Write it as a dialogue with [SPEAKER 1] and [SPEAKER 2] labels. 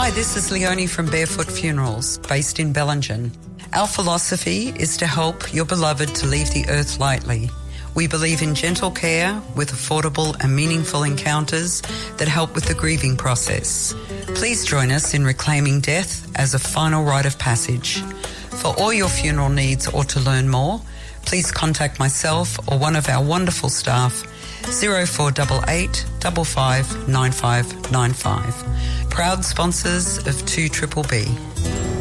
[SPEAKER 1] Hi, this is Leonie from Barefoot Funerals, based in Bellingen. Our philosophy is to help your beloved to leave the earth lightly. We believe in gentle care with affordable and meaningful encounters that help with the grieving process. Please join us in reclaiming death as a final rite of passage. For all your funeral needs or to learn more, please contact myself or one of our wonderful staff, 0488 55 9595. Proud sponsors of 2BBB.